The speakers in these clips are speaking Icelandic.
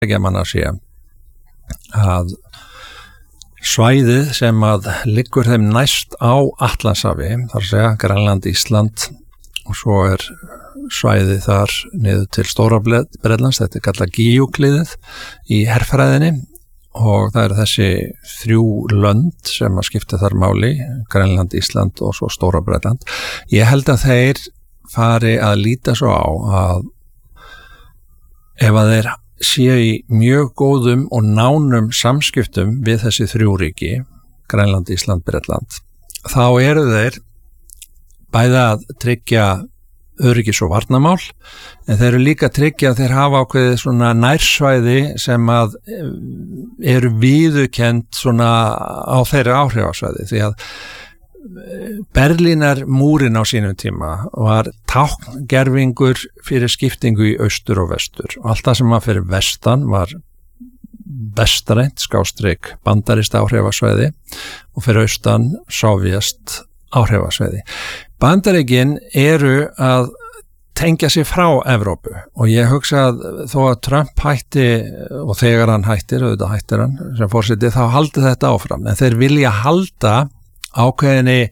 bandaríkjamanna sé að svæðið sem að liggur þeim næst á Atlantshafi, þar að segja Grænland, Ísland og svo svæðið þar niður til Stóra-Bretlands, þetta kallað Gíukliðið í herfræðinni og það þessi 3 lönd sem að skipta þar máli, Grænland, Ísland og svo Stóra-Bretland. Ég held að þeir fari að líta svo á að ef að þeir séu í mjög góðum og nánum samskiptum við þessi 3 ríki, Grænland, Ísland, Bretland, þá eru þeir bæði að tryggja öryggis- og varnarmál, en þeir eru líka að tryggja að þeir hafa ákveðið svona nærsvæði sem að eru viðurkennd svona á þeirra áhrifasvæði, því að Berlínarmúrin á sínum tíma var tákngervingur fyrir skiptingu í austur og vestur og allt það sem var fyrir vestan var vestrænt / bandarist áhrifasvæði og fyrir austan sovjast áhrifasvæði. Bandaríkin eru að tengja sig frá Evrópu og ég hugsa að þó að Trump hætti og þegar hann hættir, auðvitað hættir hann sem forseti, þá haldi þetta áfram, en þeir vilja halda ákveðinni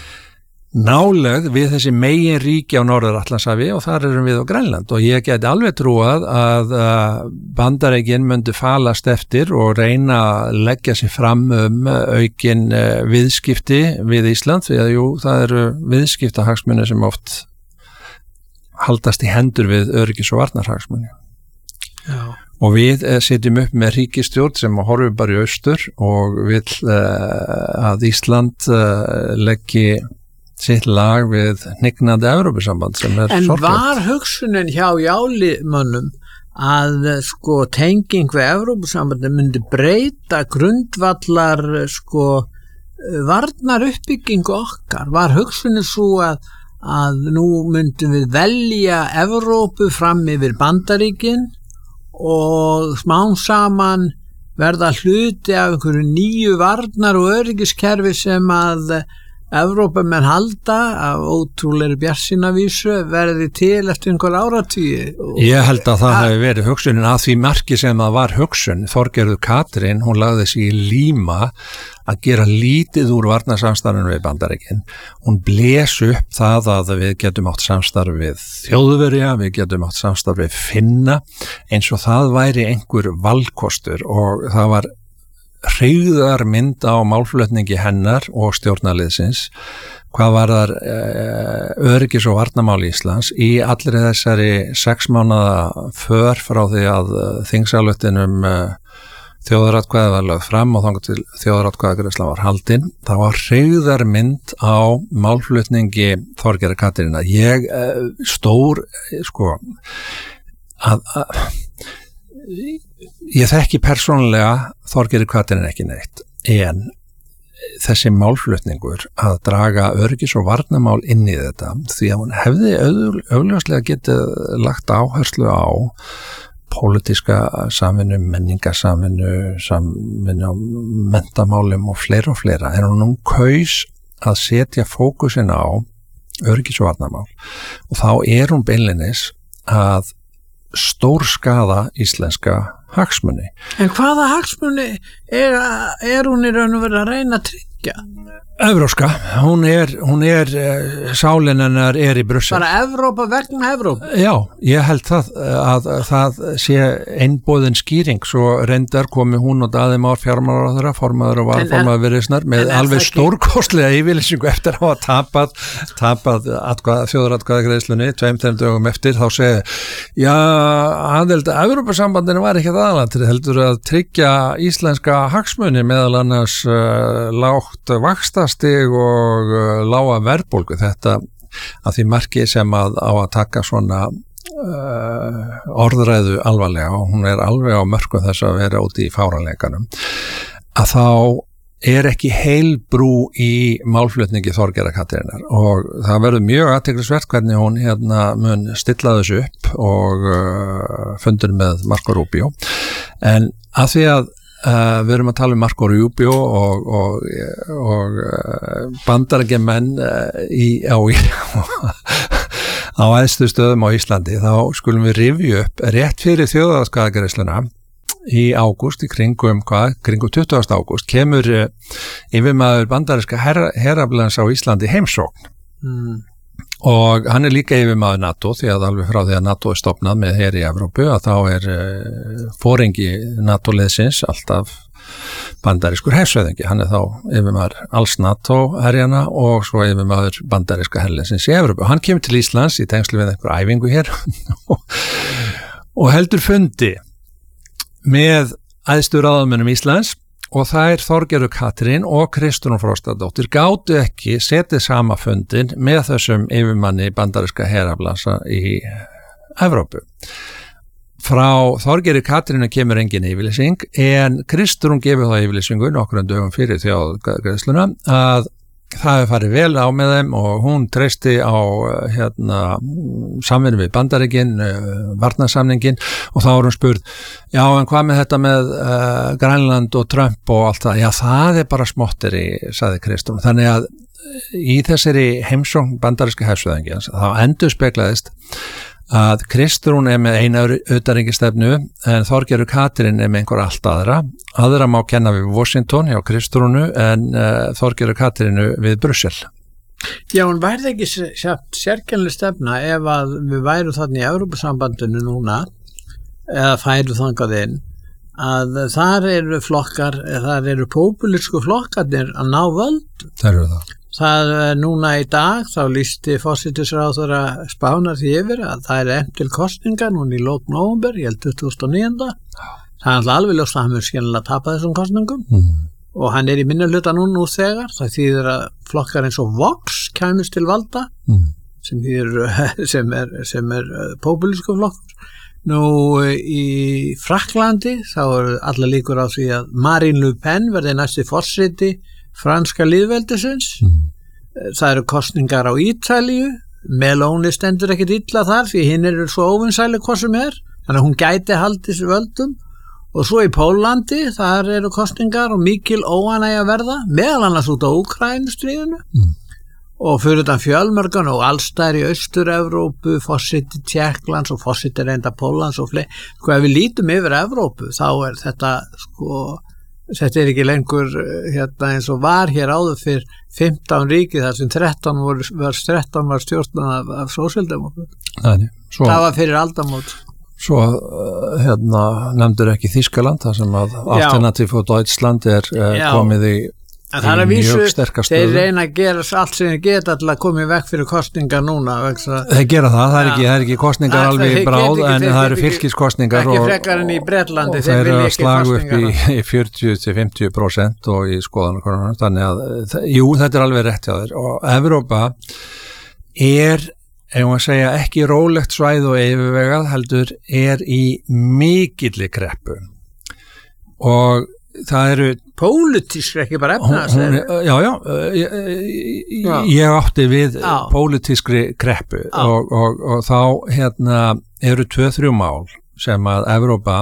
nálegð við þessi megin ríki á Norður-Atlantshafi og þar erum við á Grænland og ég geti alveg trúað að Bandaríkin myndi falast eftir og reyna að leggja sig fram aukin viðskipti við Ísland því að það eru viðskiptahagsmuni sem oft haldast í hendur við öryggis- og varnarhagsmuni. Já. Og við sitjum upp með ríkisstjórn sem horfum bara í austur og vill að Ísland leggi sitt lag við hnignandi Evrópusamband sem sorglegt. En var hugsunin hjá jálimönnum að tenging við Evrópusambandi myndi breyta grundvallar varnar uppbyggingu okkar? Var hugsunin svo að nú myndum við velja Evrópu fram yfir Bandaríkin og smám saman verða hluti af einhverju nýju varnar og öryggiskerfi sem að Evrópumenn halda af ótrúlegri bjartsýnavísu verði til eftir einhver áratugi. Ég held að það hafi verið hugsunin að því marki sem það var hugsun. Þorgerður Katrín, hún lagði sig í líma að gera lítið úr varnarsamstarfinu við Bandaríkin. Hún blés upp það að við getum átt samstarf við Þjóðverja, við getum átt samstarf við Finna, eins og það væri einhver valkostur og það var hreigðarmynd á málflutningi hennar og stjórnarliðsins hvað var þar öryggis- og varnarmál Íslands í allri þessari 6 mánaða för frá því að þingsályktun þjóðaratkvæði var lögð fram og þangað til þjóðaratkvæðagreiðslan var haldin. Það var hreigðarmynd á málflutningi Þorgerðar Katrínar. Ég ég þekki persónulega Þorgerði Katrín ekki neitt, en þessi málflutningur að draga öryggis- og varnarmál inn í þetta, því að hún hefði augljóslega getið lagt áherslu á pólitíska samvinnu, menningarsamvinnu, samvinnu á menntamálum og fleira, en hún kaus að setja fókusinn á öryggis- og varnarmál og þá hún beinlínis að stórskaða íslenska hagsmuni. En hvaða hagsmuni hún í raun og veru að reyna að tryggja? Evrópska, hún sálin hennar í Brussel. Bara Evrópa vegna Evrópu? Já, ég held að það sé einboðin skýring, svo reyndar komi hún og Daði Már fjármálaráðherra, formaður og varaformaður Viðreisnar með alveg stórkostlega yfirlýsingu eftir að hafa tapað þjóðaratkvæðagreiðslunni 2-3 dögum eftir, þá segi já, aðild að Evrópusambandinu var ekki aðalatriði, heldur að tryggja íslenska hagsmuni meðal annars lágt vaxtastig og lága verðbólgu, þetta að því marki sem að á að taka svona orðræðu alvarlega og hún alveg á mörkum þess að vera úti í fáranleikanum, að þá ekki heil brú í málflutningi Þorgerðar Katrínar og það verður mjög athyglisvert hvernig hún mun stilla þessu upp og fundur með Marco Rubio, en að því að við erum að tala um Marco Rubio og bandaríkjamenn á æðstu stöðum á Íslandi, þá skulum við rifja upp rétt fyrir þjóðaratkvæðagreiðsluna í ágúst, í kringum 20. ágúst, kemur yfirmaður bandaríska heraflans á Íslandi heimsókn og hann líka yfirmaður NATO því að alveg frá því að NATO stofnað með her í Evrópu að þá foringi NATO-liðsins alltaf bandarískur hersveðingi, hann þá yfirmaður alls NATO-herjana og svo yfirmaður bandaríska herliðsins í Evrópu. Hann kemur til Íslands í tengslu við einhver æfingu hér og heldur fundi með æðstu ráðamönnum Íslands og þær Þorgerður Katrín og Kristrún Frostadóttir gátu ekki setið sama fundin með þessum yfirmanni bandaríska heraflansa í Evrópu. Frá Þorgerði Katrínu kemur engin yfirlýsing en Kristrún gefur það yfirlýsingu nokkrum dögum fyrir þjóðgreiðsluna að það hefur farið vel á með þeim og hún treysti á samvinnu við Bandaríkin, varnarsamningin og þá hún spurð, já en hvað með þetta með Grænland og Trump og allt það, já það bara smotteri, sagði Kristrún, þannig að í þessari heimsókn bandaríska hersveðingi þá endurspeglaðist að Kristrún með eina utanríkisstefnu en Þorgerður Katrín með einhver allt aðra má kenna við Washington hjá Kristrúnu en Þorgerður Katrínu við Brussel. Já, en væri ekki sérkennileg stefna ef að við væru þarna í Evrópusambandinu núna eða færu þangað inn að þar eru flokkar, þar eru populísku flokkarnir að ná völd. Það eru það. Það núna í dag, þá lýsti forsætisráðherra Spánar því yfir að það efnt til kosninga núna í lok nóvember, ég held 2009. Það er alveg ljóst að hann mun skiljanlega tapa þessum kosningum og hann í minnihluta nú þegar. Það þýðir að flokkar eins og Vox kæmist til valda sem er populísku flokkur. Nú í Frakklandi þá allar líkur á því að Marine Le Pen verði næsti forseti franska lýðveldisins. Það eru kosningar á Ítalíu, Meloni stendur ekkert illa þar því hinn eru svo óvinsæli hvað sem þannig að hún gæti haldið sér völdum og svo í Pólandi þar eru kosningar og mikil óánægja verða meðal annars út á Úkraínustríðinu og fyrir þann fjölmörgan og allstæðar í Austur-Evrópu, forseti Tékklands og forseti reynda Póllands og fleiri. Sko ef við lítum yfir Evrópu þá þetta ekki lengur eins og var hér áður fyrir 15 ríki þar sem 13 var stjórnað af sósíaldemókrötum. Það var fyrir aldamót. Svo nefndur ekki Þýskaland þar sem að Alternativ for Deutschland komið í mjög sterkast stöðu. Þeir reyna að gera allt sem þeir geta til að koma í vekk fyrir kostningar núna. Þeir gera það er ekki kostningar alveg bráð en það eru fylkiskostningar ekki frekar en í Bretlandi og þeir eru að slaga upp í 40-50% og í skoðanakonunum þannig að jú, þetta alveg rétt hjá þeir og Evrópa ef maður segja ekki rólegt svæð og yfirvegað heldur í mikilli kreppu og það eru pólitísk ekki bara efnahagslega. Ég átti við pólitískri kreppu og þá eru 2-3 mál sem að Evrópa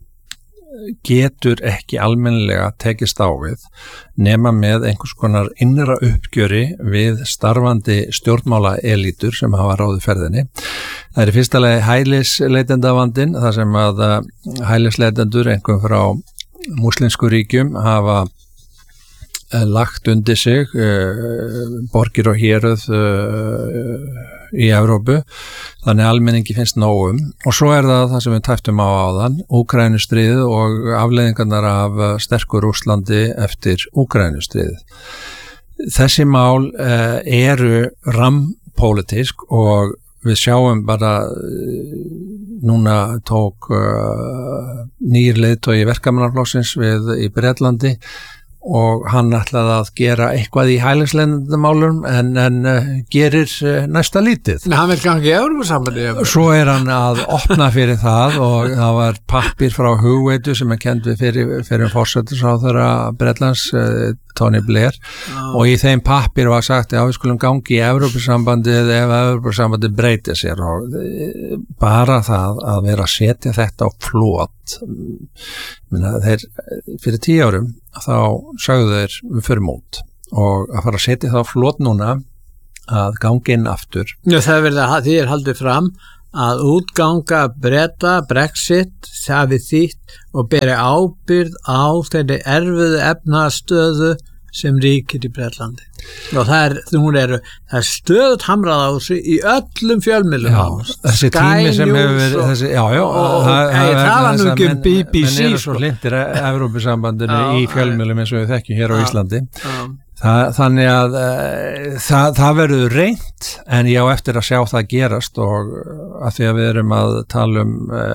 getur ekki almennilega tekist á við nema með einhvers konar innra uppgjöri við starfandi stjórnmála elítur sem hafa ráðið ferðinni. Það í fyrsta lagi hælisleitendavandinn þar sem að hælisleitendur einhvern frá múslimsku ríkjum hafa lagt undir sig borgir og héruð í Evrópu þannig almenningi finnst nóg og svo það sem við tæftum á áðan Úkraínustríðið og afleiðingarnar af sterkur Rússlandi eftir Úkraínustríðið þessi mál eru rampólitísk og við sjáum bara núna tók nýr leiðtogi verkamannaflokksins við í Bretlandi og hann ætlaði að gera eitthvað í hælisleitendamálum en gerir næsta lítið. En hann vil gangi í Evrópusambandið. Svo hann að opna fyrir það og það var pappir frá Hugveitu sem kennd við fyrir forsætisráðherra Bretlands Tony Blair og í þeim pappir var sagt að við skulum gangi í Evrópusambandið ef Evrópusambandið breytir sér og bara það að vera að setja þetta á flot þeir fyrir 10 árum þá sagðu þeir við fyrir mót og að fara að setja það á flot núna að gangi inn aftur. Já, það verður því haldið fram að útganga Breta, Brexit, hafi þýtt og beri ábyrgð á þeirri erfiðu efnahagsstöðu sem ríkir í Bretlandi. Og það er stöðugt hamrað á þessu í öllum fjölmiðlum. Þessi tími sem hefur verið þessi, það var nú ekki BBC. Menn eru svo hlindir Evrópusambandinu í fjölmiðlum eins og við þekkjum hér á Íslandi. Þannig að það verður reynt, en ég á eftir að sjá það gerast, og að því að við erum að tala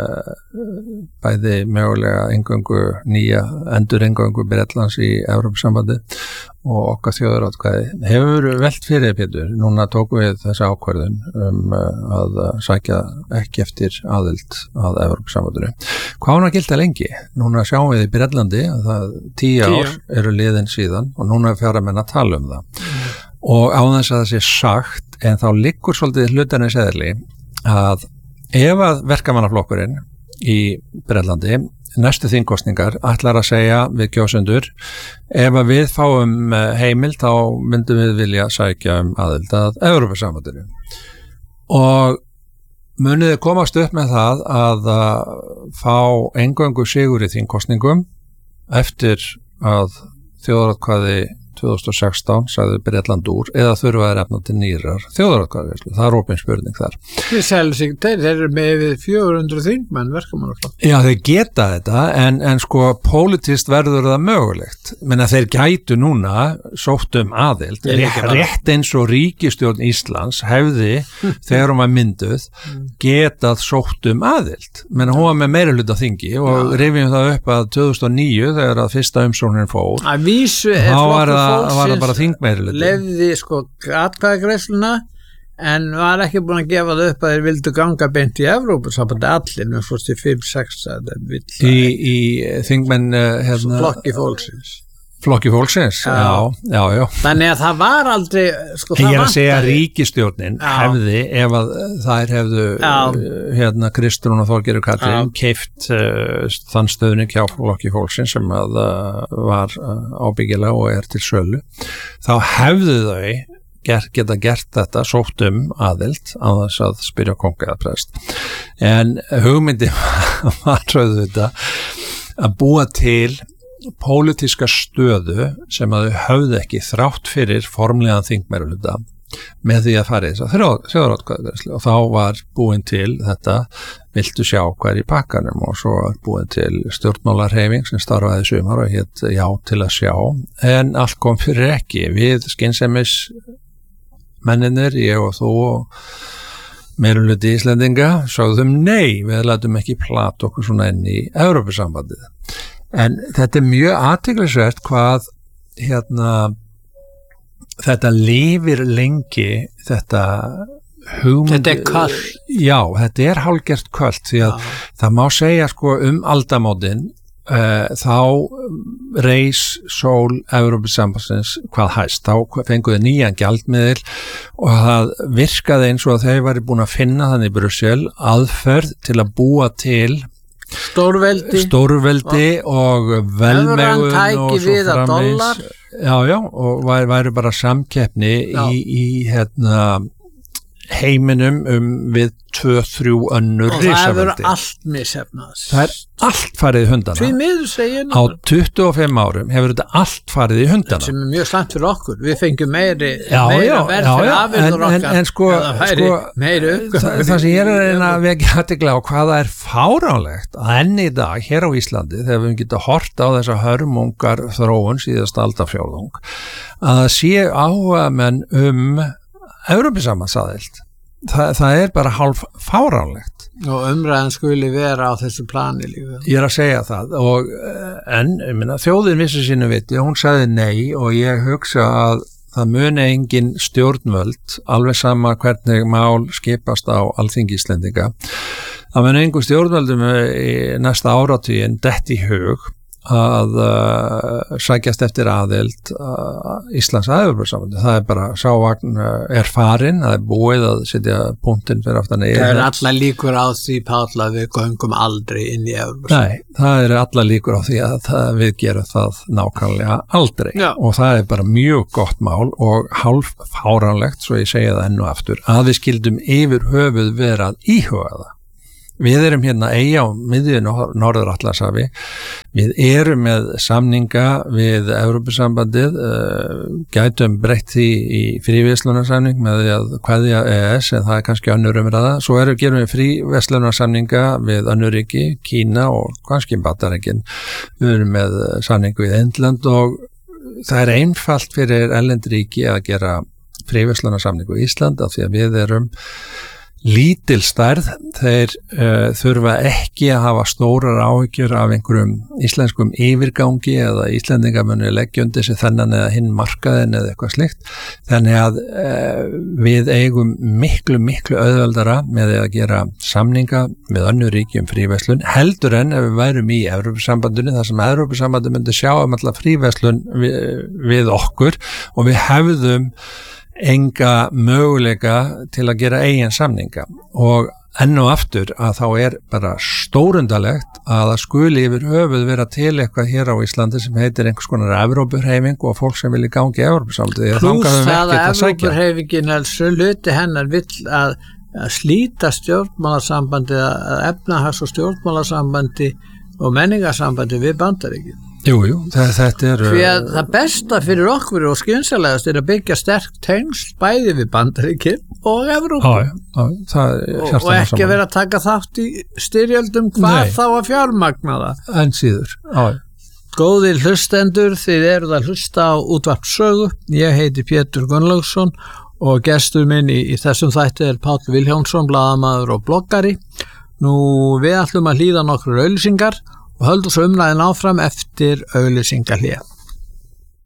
bæði mögulega endur eingöngu Bretlands í Evrópusambandi og okkar þjóðaratkvæði hefur velt fyrir, Pétur. Núna tókum við þessa ákvörðun að sækja ekki eftir aðild að Evrópusambandinu. Hvað hún að gilda lengi? Núna sjáum við í Bretlandi að 10 ár eru liðin síðan, og núna fjara menn að tala það. Og á þess að það sé sagt, en þá liggur svolítið hlutarnir eðli að ef að verkamannaflokkurinn í Bretlandi næstu þingkosningar ætlar að segja við kjósendur, ef að við fáum heimild þá myndum við vilja sækja aðild að Evrópusambandinu. Og muniði komast upp með það að fá eingöngu sigur í þingkosningum eftir að þjóðaratkvæði 2016 sagði Bretland úr, eða þurfa að efna til nýrar þjóðaratkvæðagreiðslu. Það opin spurning þar. Þeir eru með 400 þingmenn verkamannaflokk. Já, þeir geta þetta, en sko pólitískt verður það mögulegt. Menna þeir gætu núna sótt aðild, rétt eins og ríkisstjórn Íslands hefði, þegar hún var mynduð, getað sótt aðild. Menna hún var með meirihluta þingi, og rifjum það upp að 2009, þegar að fyrsta umsóknin fór. Að vísu var það bara þingmeirihluti. Lefði atkvæðagreiðsluna, en var ekki búin að gefa það upp að þeir vildu ganga beint í Evrópusambandi allir, með fórst í 5-6 í þingmenn Flokki fólksins, já. Þannig að það var aldrei, ég er að segja að ríkisstjórnin hefði, ef að þær hefðu Kristrún og Þorgerður Katrín keypt þann stöðning hjá Flokki fólksins sem að var ábyggilega og er til sölu, þá hefðu þau geta gert þetta, sótt aðild á þess að spyrja kóng eða prest. En hugmyndi var þetta að búa til pólitíska stöðu sem að þau höfðu ekki þrátt fyrir formlegan þingmeirihluta með því að fara í þess að þjóðaratkvæðagreiðslu, og þá var búin til þetta viltu sjá hvað í pakkanum, og svo var búin til stjórnmálahreyfing sem starfaði sumar og hét já til að sjá, en allt kom fyrir ekki. Við skynsemis menninir, ég og þú og meirihluti Íslendinga, sögðum nei, við lætum ekki plata okkur svona inn í Evrópusambandið. En þetta mjög athyglisvert hvað þetta lifir lengi, þetta hugmynd. Þetta köld. Já, þetta hálfgert köld, því að það má segja aldamótin, þá reis sól Evrópusambandsins hvað hæst. Þá fenguðu nýjan gjaldmiðil og það virkaði eins og að þau væri búin að finna þannig í Brussel aðferð til að búa til stórveldi og velmegun og svo framins. Já, og væri bara samkeppni í heiminum við 2-3 önnur risaveldi. Og það hefur allt misheppnað. Það allt farið í hundana. Því miður segir á 25 árum hefur þetta allt farið í hundana. Sem mjög slæmt fyrir okkur. Við fengjum meira verð fyrir afurður okkar. En það sem ég er að reyna að vekja athygli á hvað það fáránlegt að enn í dag hér á Íslandi, þegar við getum hort á þessa hörmungar þróun síðasta aldarfjórðung, að það sé áhugamenn Evrópusambandsaðild. Það bara hálf fáránlegt. Og umræðan skuli vera á þessu plani líka. Ég er að segja það, en þjóðin vissi sínu viti, hún sagði nei, og ég hugsa að það muni engin stjórnvöld, alveg sama hvernig mál skipast á Alþingi Íslendinga, það muni engin stjórnvöldum í næsta áratuginn dett í hug að sækjast eftir aðild Íslands að Evrópusambandinu. Það bara, sávagn farin, það búið að setja punktinn fyrir aftan í. Það alla líkur á því, Páll, að við göngum aldrei inn í Evrópusambandinu. Nei, það alla líkur á því að við gerum það nákvæmlega aldrei. Já. Og það bara mjög gott mál og hálf fáránlegt, svo ég segi það enn og aftur, að við skildum yfir höfuð vera að íhuga það. Við erum hérna á miðju Norður-Atlantshafi, við erum með samninga við Evrópusambandið, gætum breytt því í fríverslunarsamning með því að kveðja EES, en það kannski önnur umræða. Svo gerum við fríverslunarsamninga við önnur ríki, Kína og kannski Bandaríkin. Við erum með samning við Indland og það einfalt fyrir erlend ríki að gera fríverslunarsamning við Ísland af því að við erum lítil stærð, þeir þurfa ekki að hafa stórar áhyggjur af einhverjum íslenskum yfirgangi eða Íslendingar muni leggja undir sig þennan eða hinn markaðin eða eitthvað slikt, þannig að við eigum miklu auðveldara með að gera samninga með önnur ríki fríverslun, heldur en ef við værum í Evrópusambandinu, þar sem Evrópusambandinu myndi sjá alltaf fríverslun við okkur og við hefðum enga möguleika til að gera eigin samninga og enn og aftur að þá bara stórundalegt að það skuli yfir höfuð vera til eitthvað hér á Íslandi sem heitir einhvers konar Evrópuhreyfing og fólk sem vilja gangi í Evrópusambandið. Plús það að Evrópuhreyfingin hluti hennar vill að slíta stjórnmálasambandi, að efnahags- og stjórnmálasambandi og menningarsambandi við Bandaríkin. Jú, þetta Því að það besta fyrir okkur og skynsalegast að byggja sterk tengsl bæði við Bandaríkin og Evrópu. Og ekki vera að taka þátt í styrjöldum hvað þá að fjármagna það. En síður, Góðir hlustendur, þið eruð að hlusta á Útvarp Sögu. Ég heiti Pétur Gunnlaugsson og gestur minn í þessum þætti Páll Vilhjálmsson, blaðamaður og bloggari. Nú, við ætlum að hlýða nokkur auglýsingar og höldum svo umræðin áfram eftir auglýsingahlé.